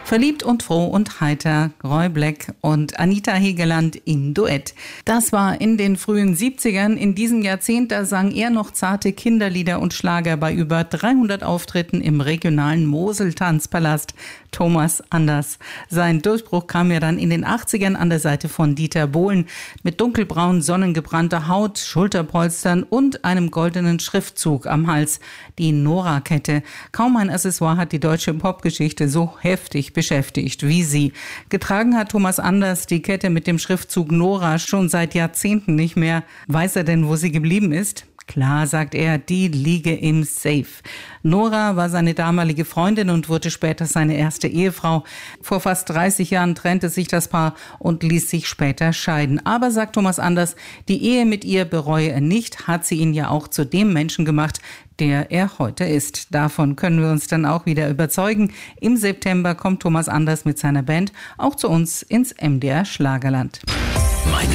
Verliebt und froh und heiter, Roy Black und Anita Hegeland im Duett. Das war in den frühen 70ern. In diesem Jahrzehnt, da sang er noch zarte Kinderlieder und Schlager bei über 300 Auftritten im regionalen Mosel-Tanzpalast. Thomas Anders. Sein Durchbruch kam ja dann in den 80ern an der Seite von Dieter Bohlen mit dunkelbraun sonnengebrannter Haut, Schulterpolstern und einem goldenen Schriftzug am Hals. Die Nora-Kette. Kaum ein Accessoire hat die deutsche Popgeschichte so heftig beschäftigt wie sie. Getragen hat Thomas Anders die Kette mit dem Schriftzug Nora schon seit Jahrzehnten nicht mehr. Weiß er denn, wo sie geblieben ist? Klar, sagt er, die liege im Safe. Nora war seine damalige Freundin und wurde später seine erste Ehefrau. Vor fast 30 Jahren trennte sich das Paar und ließ sich später scheiden. Aber, sagt Thomas Anders, die Ehe mit ihr bereue er nicht, hat sie ihn ja auch zu dem Menschen gemacht, der er heute ist. Davon können wir uns dann auch wieder überzeugen. Im September kommt Thomas Anders mit seiner Band auch zu uns ins MDR Schlagerland. Meine